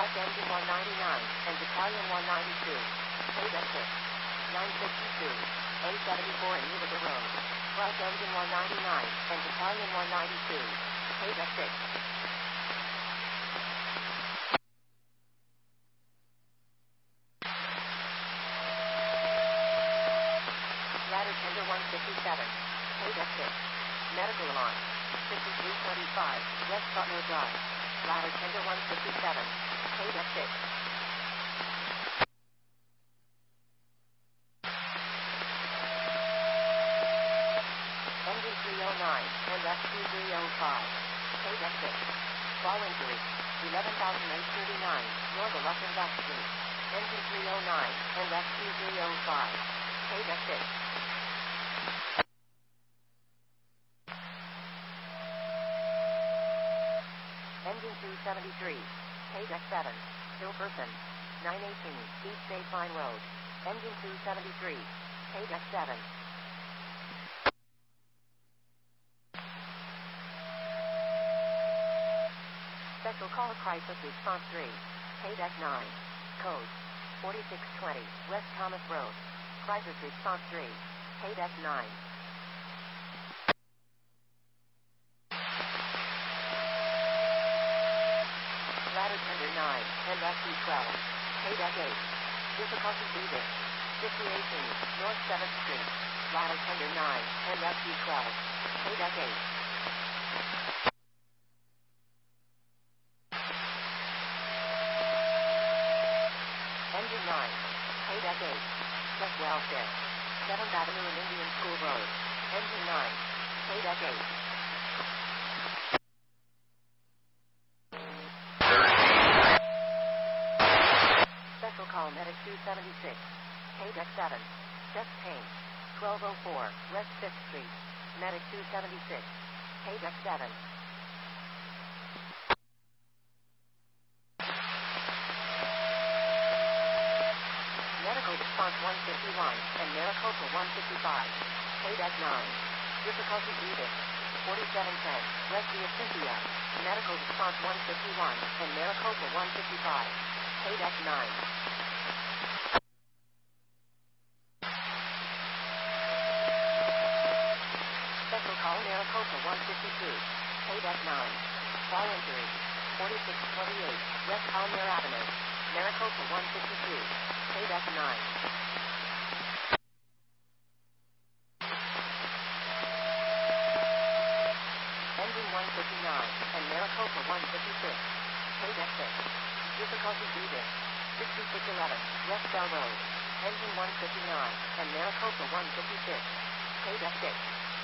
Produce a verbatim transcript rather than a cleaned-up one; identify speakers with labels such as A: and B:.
A: Press engine one ninety-nine and battalion one ninety-two. Paid at six. nine sixty-two. A seventy-four in Utica Road. Press engine one ninety-nine and battalion one ninety-two. Paid at six. Ladder tender one fifty-seven. Paid at six. Medical alarm. fifty-three twenty-five. West Butler Drive. Ladder tender one fifty-seven. Paid at six. Engine three oh nine and rescue three oh five. Paid at six. Fall injury. eleven thousand eight hundred thirty-nine. North Luxembourg Street. Engine three oh nine and rescue three oh five. Paid at six. Engine two seventy-three. Paid at seven. Hilperson. nine eighteen. East Stapline Road. Engine two seventy-three. Paid at seven. Special Call Crisis Response three. Paid at nine. Code. forty-six twenty. West Thomas Road. Crisis Response three. Paid at nine. Ladder tender nine and rescue twelve. Paid at eight. Difficulty breathing. fifty eighteen. North seventh Street. Ladder tender nine and rescue twelve. Paid at eight. Engine nine. Paid at eight. Check welfare. seventh Avenue and Indian School Road. Engine nine. Paid at eight. Special call medic two seventy-six. Paid at seven. Chest pain. twelve oh four. West fifth Street. Medic two seventy-six. Paid at seven. Medical response one fifty-one and Maricopa one fifty-five. Paid at nine. Difficulty breathing. forty-seven ten. West via Cynthia. Medical response one fifty-one and Maricopa one fifty-five. Paid at nine. Special call Maricopa one fifty-two. Paid at nine. Fall injury. forty-six twenty-eight. West Palmer Avenue. Maricopa one fifty-two. Paid at nine. Engine one fifty-nine and Maricopa one fifty-six. Paid at six. Difficulty breathing. sixty-six eleven. West Bell Road. Engine one fifty-nine and Maricopa one fifty-six. Paid at six.